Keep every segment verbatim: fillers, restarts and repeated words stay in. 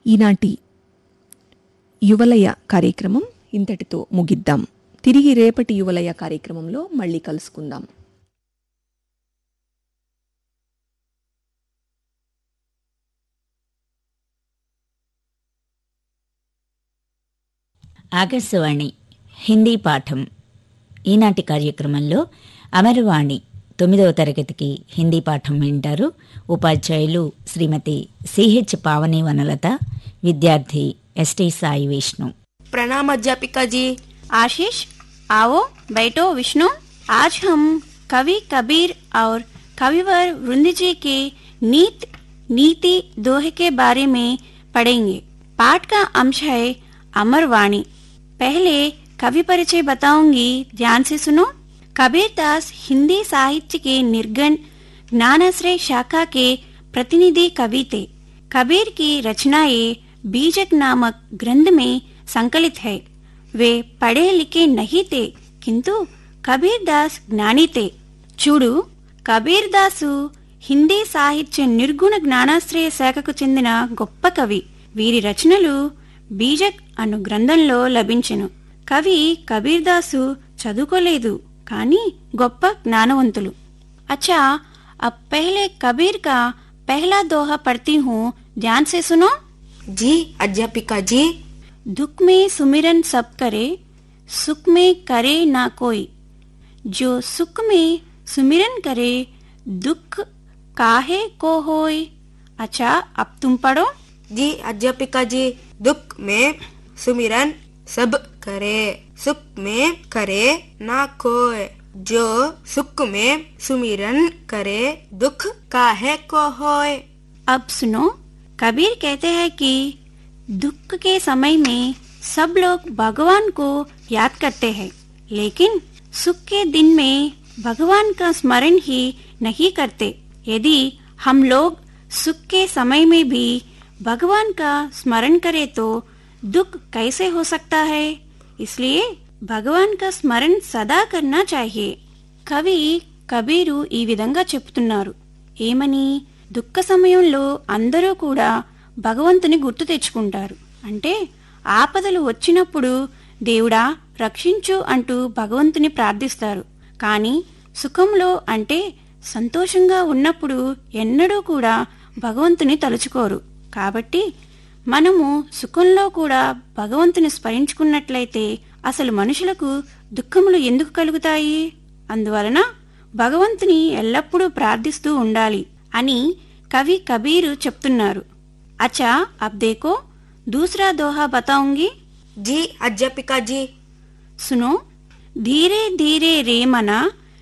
ఈనాటి యువలయ కార్యక్రమం ఇంతటితో ముగిద్దాం. తిరిగి రేపటి యువలయ కార్యక్రమంలో మళ్ళీ కలుసుకుందాం. ఆకాశవాణి హిందీ పాఠం ఈనాటి కార్యక్రమంలో అమరవాణి తొమ్మిదవ తరగతికి హిందీ పాఠం వింటారు. ఉపాధ్యాయులు శ్రీమతి సిహెచ్ పావని వనలత, విద్యార్థి ఎస్టీ సాయి విష్ణు. प्रणाम अध्यापिका जी. आशीष आओ बैठो. विष्णु, आज हम कवि कबीर और कविवर वृंद जी के नीत नीति दोहे के बारे में पढ़ेंगे. पाठ का अंश है अमरवाणी. पहले कवि परिचय बताऊंगी, ध्यान से सुनो. कबीर दास हिंदी साहित्य के निर्गण ज्ञानाश्रय शाखा के प्रतिनिधि कवि थे. कबीर की रचनाएं बीजक नामक ग्रंथ में संकलित है. वे पढ़े लिखे नहीं थे, किंतु कबीर दास ज्ञानी थे. చూడు, కబీర్ దాసు హిందీ సాహిత్య నిర్గుణ జ్ఞానాశ్రయ శాఖకు చెందిన గొప్ప కవి. వీరి రచనలు బీజక్ అను గ్రంథంలో లభించెను. కవి కబీర్ దాసు చదువుకోలేదు, కానీ గొప్ప జ్ఞానవంతులు. अच्छा, अब पहले कबीर का पहला दोहा पढ़ती हूँ, ध्यान से सुनो. जी अध्यापिका जी. दुख में सुमिरन सब करे, सुख में करे ना कोई. जो सुख में सुमिरन करे, दुख काहे को होय. अच्छा, अब तुम पढ़ो. जी अध्यापिका जी. दुख में सुमिरन सब करे, सुख में करे ना कोय. जो सुख में सुमिरन करे, दुख काहे को होय. अब सुनो, कबीर कहते हैं कि दुख के समय में सब लोग भगवान को याद करते हैं, लेकिन सुख के दिन में भगवान का स्मरण ही नहीं करते. यदि हम लोग सुख के समय में भी भगवान का स्मरण करें तो दुख कैसे हो सकता है. इसलिए భగవాన్ కా స్మరణ సదా కర్నా చాహియే. కవి కబీరు ఈ విధంగా చెప్తున్నారు. ఏమని? దుఃఖ సమయంలో అందరూ కూడా భగవంతుని గుర్తు తెచ్చుకుంటారు. అంటే ఆపదలు వచ్చినప్పుడు దేవుడా రక్షించు అంటూ భగవంతుని ప్రార్థిస్తారు. కానీ సుఖంలో అంటే సంతోషంగా ఉన్నప్పుడు ఎన్నడూ కూడా భగవంతుని తలుచుకోరు. కాబట్టి మనము సుఖంలో కూడా భగవంతుని స్మరించుకున్నట్లయితే అసలు మనుషులకు దుఃఖములు ఎందుకు కలుగుతాయి? అందువలన భగవంతుని ఎల్లప్పుడూ ప్రార్థిస్తూ ఉండాలి అని కవి కబీరు చెప్తున్నారు. అచ్చా, అబ్ దేకో దూసరా దోహా బతాऊंगी. जी अध्यापिका जी. सुनो. धीरे धीरे रे मना,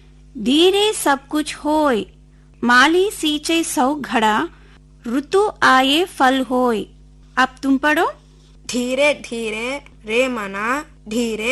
धीरे सब कुछ होय. माली सींचे सौ घड़ा, ऋतु आए फल होय. अब तुम पढ़ो. धीरे धीरे रे मना, धीरे